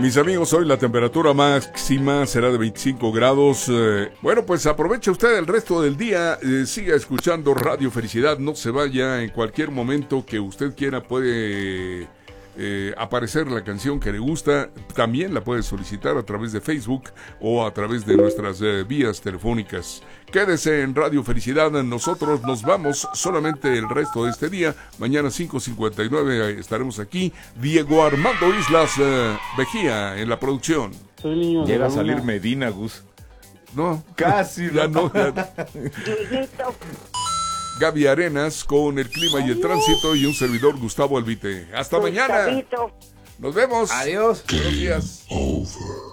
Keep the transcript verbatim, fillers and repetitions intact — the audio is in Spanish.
Mis amigos, hoy la temperatura máxima será de veinticinco grados. Eh, bueno, pues aproveche usted el resto del día. Eh, siga escuchando Radio Felicidad. No se vaya. En cualquier momento que usted quiera puede eh, aparecer la canción que le gusta. También la puede solicitar a través de Facebook o a través de nuestras eh, vías telefónicas. Quédese en Radio Felicidad. Nosotros nos vamos solamente el resto de este día. Mañana cinco cincuenta y nueve estaremos aquí. Diego Armando Islas eh, Vejía en la producción. Soy niño. Llega a salir Medina, Gus. No, Casi. ya no. Ya. Gaby Arenas con el clima y el tránsito y un servidor Gustavo Albite. Hasta mañana. Nos vemos. Adiós. Buenos días.